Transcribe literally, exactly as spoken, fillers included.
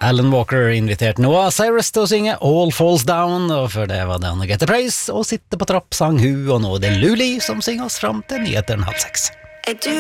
Alan Walker inviterte Noah Cyrus til å synge All Falls Down, og før det var det Anna Get the Praise, og Sitte på trapp sang hun, og nå er det Luli som synger oss fram til nyheteren halv seks.